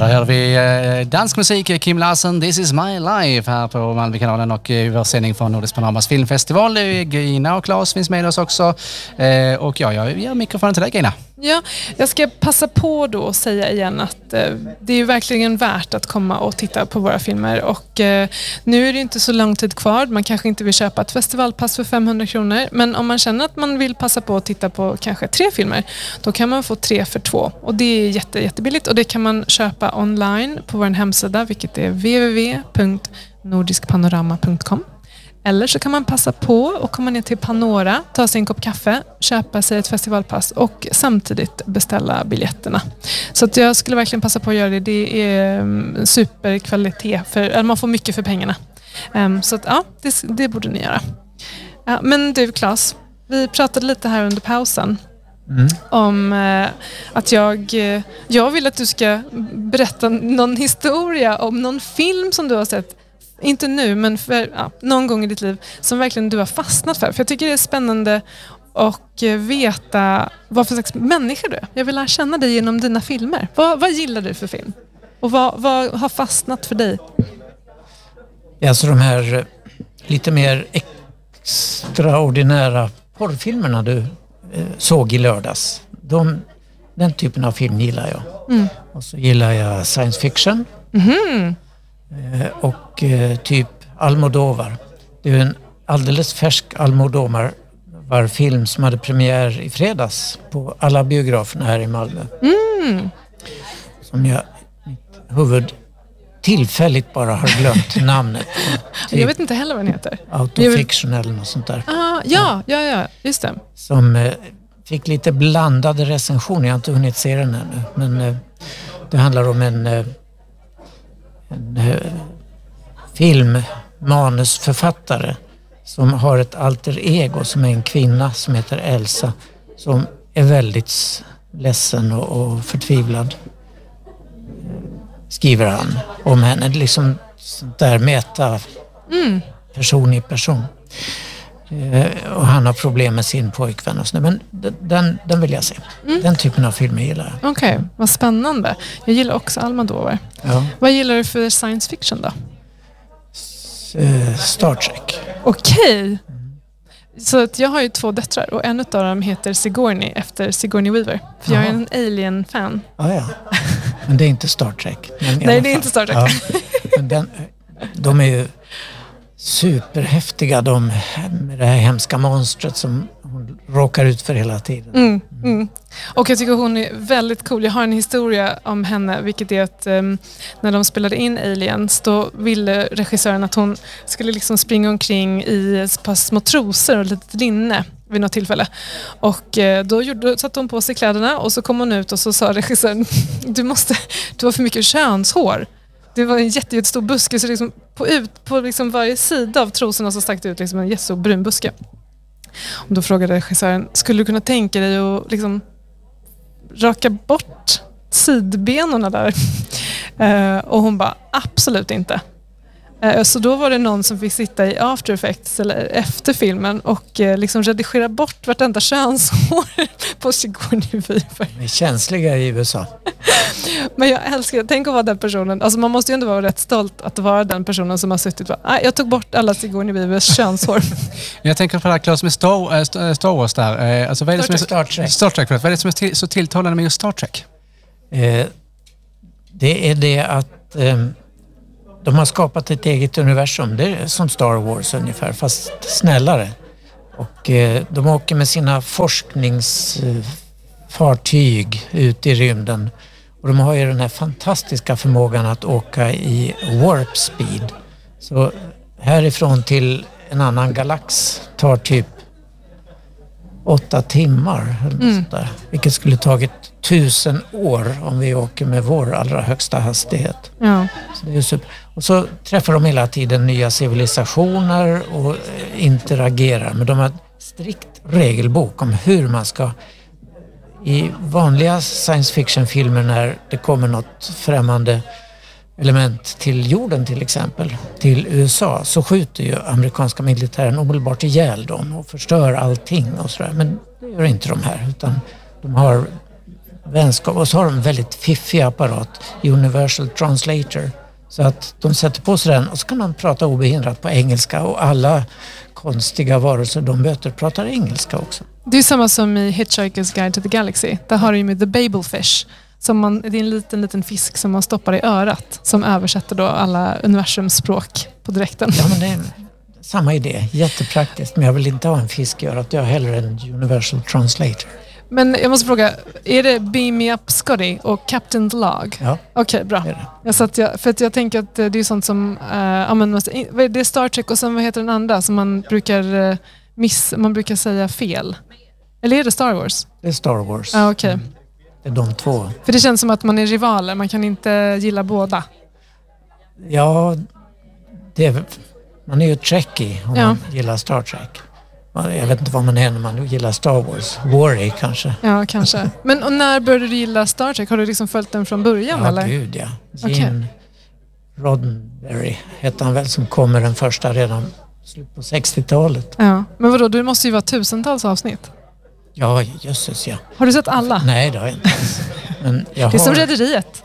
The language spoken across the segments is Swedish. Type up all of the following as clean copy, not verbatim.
Där hör vi dansk musik, Kim Larsen, This is my life här på Malmökanalen och vår sändning från Nordisk Panoramas filmfestival. Gina och Claes finns med oss också. Och jag ger mikrofonen till dig, Gina. Ja, jag ska passa på då och säga igen att det är verkligen värt att komma och titta på våra filmer. Och nu är det inte så lång tid kvar. Man kanske inte vill köpa ett festivalpass för 500 kronor. Men om man känner att man vill passa på att titta på kanske 3 filmer, då kan man få 3 för 2. Och det är jättebilligt. Och det kan man köpa online på vår hemsida, vilket är www.nordiskpanorama.com. Eller så kan man passa på och komma ner till Panora, ta sig en kopp kaffe, köpa sig ett festivalpass och samtidigt beställa biljetterna. Så att jag skulle verkligen passa på att göra det. Det är superkvalitet, man får mycket för pengarna. Så att ja, det borde ni göra. Ja, men du, Claes, vi pratade lite här under pausen om att jag vill att du ska berätta någon historia om någon film som du har sett. Inte nu, men någon gång i ditt liv som verkligen du har fastnat för. För jag tycker det är spännande att veta vad för slags människa du är. Jag vill lära känna dig genom dina filmer. Vad gillar du för film? Och vad har fastnat för dig? Alltså de här lite mer extraordinära porrfilmerna du såg i lördags. Den typen av film gillar jag. Och så gillar jag science fiction. Och typ Almodovar. Det är en alldeles färsk Almodovar-film som hade premiär i fredags på alla biograferna här i Malmö. Som jag mitt huvud tillfälligt bara har glömt namnet på. Typ jag vet inte heller vad den heter. Autofiction eller något sånt där. Ja, just det. Som fick lite blandade recensioner. Jag har inte hunnit se den ännu. Men det handlar om en filmmanusförfattare som har ett alter ego som är en kvinna som heter Elsa, som är väldigt ledsen och förtvivlad, skriver han om henne. Liksom sånt där meta person i person. Och han har problem med sin pojkvän och sådär. Men den vill jag se. Den typen av filmer gillar jag. Okej, vad spännande. Jag gillar också Almodovar. Ja. Vad gillar du för science fiction då? Star Trek. Okej. Så att jag har ju 2 döttrar och en av dem heter Sigourney efter Sigourney Weaver. För jag är en Alien-fan. Ja. Men det är inte Star Trek. Nej, det är inte Star Trek. Ja. Men de är ju superhäftiga, de med det här hemska monstret som hon råkar ut för hela tiden. Och jag tycker hon är väldigt cool. Jag har en historia om henne, vilket är att när de spelade in Aliens, då ville regissören att hon skulle liksom springa omkring i ett par små trosor och lite linne vid något tillfälle. Och då satte hon på sig kläderna och så kom hon ut och så sa regissören, du har för mycket könshår. Det var en jättestor buske, så liksom på liksom varje sida av trosorna så stack det ut liksom en jättestor brun buske. Och då frågade regissören, skulle du kunna tänka dig att liksom raka bort sidbenorna där? Och hon bara, absolut inte. Så då var det någon som fick sitta i After Effects eller efter filmen och liksom redigera bort vartenda könshår på Sigourney Weaver. De är känsliga i USA. Men jag älskar, tänk att vara den personen. Alltså man måste ju ändå vara rätt stolt att vara den personen som har suttit och jag tog bort alla Sigourney Weavers könshår. Jag tänker på det här, Claes, med Star Wars där. Alltså, vad är det som är Star Trek. Vad är det som är så tilltalande med just Star Trek? Det är det att de har skapat ett eget universum. Det är som Star Wars ungefär, fast snällare. Och de åker med sina forskningsfartyg ut i rymden. Och de har ju den här fantastiska förmågan att åka i warp speed. Så härifrån till en annan galax tar typ 8 timmar. Eller sånt där, vilket skulle tagit 1000 år om vi åker med vår allra högsta hastighet. Ja. Så det är super. Och så träffar de hela tiden nya civilisationer och interagerar. Men de har ett strikt regelbok om hur man ska... I vanliga science fiction-filmer när det kommer något främmande element till jorden till exempel, till USA, så skjuter ju amerikanska militären omedelbart ihjäl dem och förstör allting och sådär. Men det gör inte de här, utan de har vänskap. Och så har de en väldigt fiffig apparat, Universal Translator. Så att de sätter på sig den och så kan de prata obehindrat på engelska. Och alla konstiga varelser de möter pratar engelska också. Det är samma som i Hitchhiker's Guide to the Galaxy. Där har du ju med The Babelfish. Det är en liten fisk som man stoppar i örat. Som översätter då alla universums språk på direkten. Ja, men det är samma idé. Jättepraktiskt. Men jag vill inte ha en fisk i örat. Jag har hellre en Universal Translator. Men jag måste fråga, är det Beam Me Up Scotty och Captain's Log? Ja. Okej, bra. För att jag tänker att det är sånt som... det är Star Trek och sen vad heter den andra som man brukar säga fel? Eller är det Star Wars? Det är Star Wars. Ja, okej. Det är de två. För det känns som att man är rivaler, man kan inte gilla båda. Ja, man är ju trekkie om man gillar Star Trek. Jag vet inte vad man är när man gillar Star Wars. Worry kanske. Ja, kanske. Men och när började du gilla Star Trek? Har du liksom följt den från början? Ja, eller? Gud ja. Gene Roddenberry hette han väl, som kommer den första redan slut på 60-talet. Ja. Men vadå, det måste ju vara tusentals avsnitt. Ja, jösses ja. Har du sett alla? Nej, det har jag inte. Men det är som Rederiet.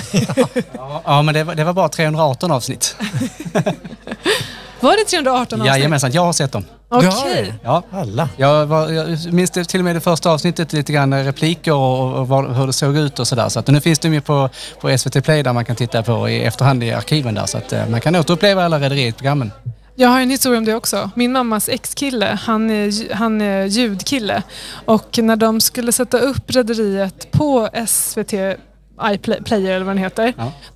Ja, men det var bara 318 avsnitt. Var det 318 avsnitt? Jajamensan, jag har sett dem. Okej. Ja. Alla. Jag minns det, till och med det första avsnittet, lite grann repliker och hur det såg ut och sådär. Så att nu finns det ju på SVT Play där man kan titta på i efterhand i arkiven där. Så att man kan återuppleva alla Rederiet-programmen. Jag har en historia om det också. Min mammas ex-kille, han är ljudkille. Och när de skulle sätta upp Rederiet på SVT iPlayer eller vad den heter,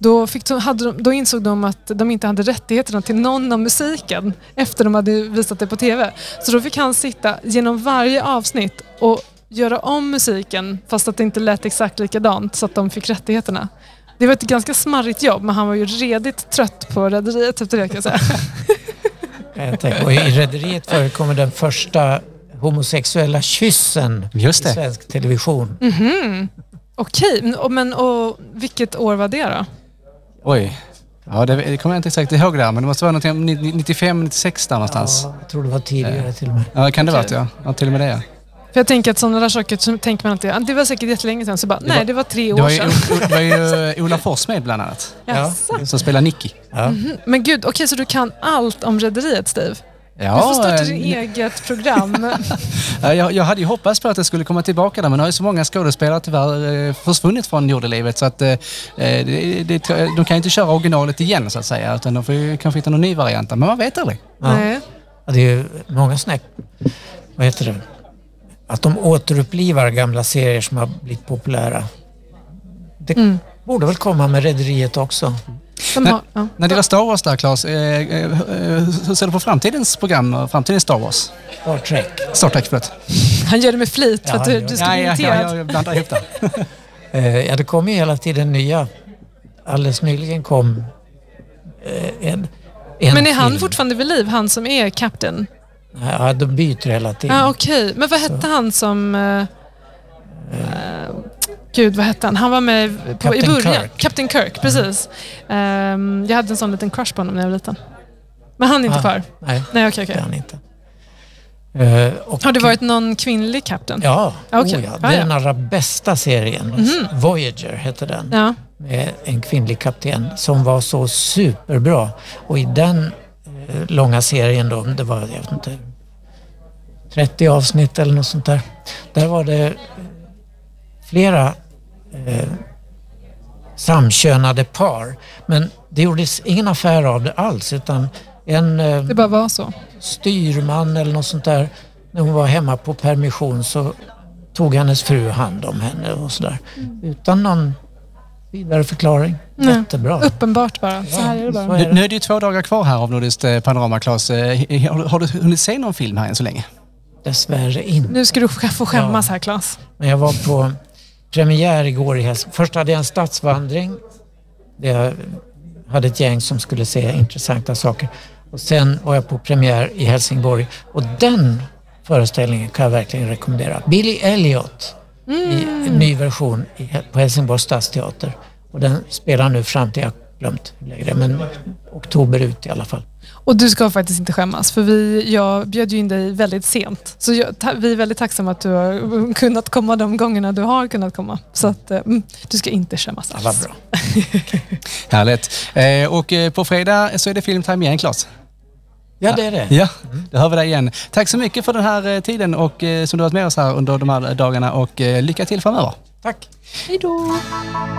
då insåg de att de inte hade rättigheterna till någon av musiken efter de hade visat det på tv. Så då fick han sitta genom varje avsnitt och göra om musiken fast att det inte lät exakt likadant så att de fick rättigheterna. Det var ett ganska smarrigt jobb, men han var ju redigt trött på Rederiet efter det, kan jag säga. Och i Rederiet förekommer den första homosexuella kyssen i svensk television. Mhm. Okej, men vilket år var det då? Oj, ja, det kommer jag inte exakt ihåg där, men det måste vara något 95-96 där någonstans. Ja, jag tror det var tidigare till och med. Ja, kan det vara, ja, till och med det. För jag tänker att sådana där saker så tänker man alltid, det var säkert jättelänge sedan, så bara, det var 3 år sedan. Det var ju Ola Fors med bland annat. Ja. Som spelar Nicky. Ja. Mm-hmm. Men gud, okej, så du kan allt om Rederiet, Steve? Ja, du får starta din eget program. Jag hade ju hoppats på att det skulle komma tillbaka där, men det har ju så många skådespelare tyvärr försvunnit från jordelivet så att de kan inte köra originalet igen så att säga, utan de får ju kanske hitta någon ny variant, men man vet aldrig. Ja. Ja, det är ju många vad heter det? Att de återupplivar gamla serier som har blivit populära. Det borde väl komma med Rederiet också. När det var Star Wars där, Claes, hur ser du på framtidens program, framtidens Star Wars? Star Trek, förlåt. Han gör det med flit för att du ska bli irriterad. Jag blandar ihop det. Ja, det kommer ju hela tiden nya. Alldeles nyligen kom en Men är han fortfarande vid liv, han som är Captain? Ja, de byter hela tiden. Okej. Men vad hette han som... Gud, vad hette han? Han var med i början. Kirk. Captain Kirk, precis. Jag hade en sån liten crush på honom när jag var liten. Men han är inte kvar? Nej, okej. Det är han inte. Har det varit någon kvinnlig Captain? Ja, okay. Det är den allra bästa serien. Voyager heter den. Ja. Med en kvinnlig kapten som var så superbra. Och i den långa serien då, det var, jag vet inte, 30 avsnitt eller något sånt där. Där var det flera samkönade par. Men det gjordes ingen affär av det alls, utan det bara var så. Styrman eller något sånt där, när hon var hemma på permission så tog hennes fru hand om henne och sådär. Utan någon vidare förklaring. Jättebra. Uppenbart bara. Så här är det bara. Nu är det ju 2 dagar kvar här av Nordiskt Panorama, Claes. Har du hunnit se någon film här än så länge? Dessvärre inte. Nu ska du få skämmas här, Claes. Men jag var på premiär igår i Helsingborg. Först hade jag en stadsvandring. Jag hade ett gäng som skulle se intressanta saker. Och sen var jag på premiär i Helsingborg. Och den föreställningen kan jag verkligen rekommendera. Billy Elliot i en ny version på Helsingborgs stadsteater. Och den spelar nu fram till glömt längre, men oktober ut i alla fall. Och du ska faktiskt inte skämmas, för jag bjöd ju in dig väldigt sent. Så vi är väldigt tacksamma att du har kunnat komma de gångerna du har kunnat komma. Så att du ska inte skämmas alls. Ja, vad bra. Härligt. Och på fredag så är det filmtime igen, Claes. Ja, det är det. Ja, då hör vi dig igen. Tack så mycket för den här tiden och som du har varit med oss här under de här dagarna och lycka till framöver. Tack. Hej då!